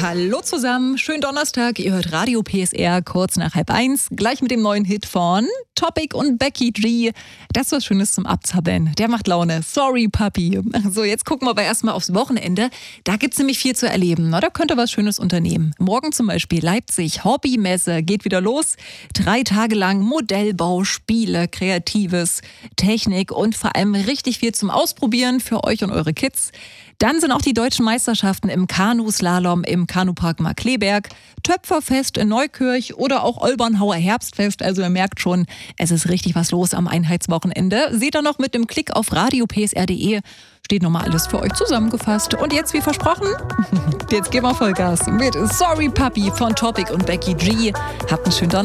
Hallo zusammen, schönen Donnerstag. Ihr hört Radio PSR kurz nach 12:30. Gleich mit dem neuen Hit von Topic und Becky G. Das ist was Schönes zum Abzappeln. Der macht Laune. Sorry, Papi. So, jetzt gucken wir aber erstmal aufs Wochenende. Da gibt's nämlich viel zu erleben. Da könnt ihr was Schönes unternehmen. Morgen zum Beispiel Leipzig Hobbymesse geht wieder los. 3 Tage lang Modellbau, Spiele, Kreatives, Technik und vor allem richtig viel zum Ausprobieren für euch und eure Kids. Dann sind auch die deutschen Meisterschaften im Kanuslalom im Kanupark Markkleeberg, Töpferfest in Neukirch oder auch Olbernhauer Herbstfest. Also ihr merkt schon, es ist richtig was los am Einheitswochenende. Seht ihr noch mit dem Klick auf radiopsr.de. Steht nochmal alles für euch zusammengefasst. Und jetzt, wie versprochen, jetzt geben wir Vollgas mit Sorry Papi von Topic und Becky G. Habt einen schönen Donnerstag.